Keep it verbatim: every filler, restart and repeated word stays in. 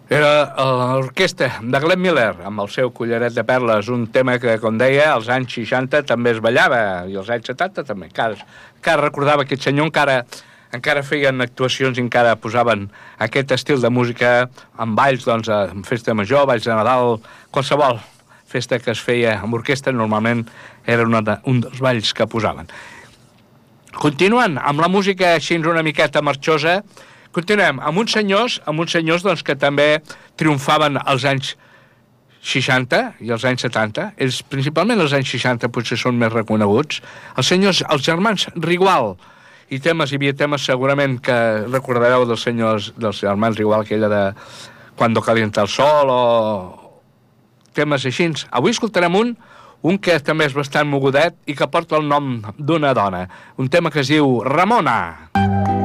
Era l'orquestra de Glenn Miller, amb el seu collaret de perles, un tema que, com deia, als anys seixanta també es ballava, i als anys setanta també. Encara, encara recordava aquest senyor, encara, encara feien actuacions i encara posaven aquest estil de música en balls, doncs, en festa major, balls de Nadal, qualsevol festa que es feia amb orquestra, normalment era una de, un dels balls que posaven. Continuant amb la música així una miqueta marxosa, continuem amb uns senyors, amb uns senyors doncs, que també triomfaven als anys seixanta i als anys setanta. Ells, principalment als anys seixanta, potser són més reconeguts. Els senyors, els germans Rigual, i temes, hi havia temes segurament que recordareu dels senyors, dels germans Rigual, aquella de Cuando calienta el sol, o temes així. Avui escoltarem un, un que també és bastant mogudet i que porta el nom d'una dona. Un tema que es diu Ramona. Ramona.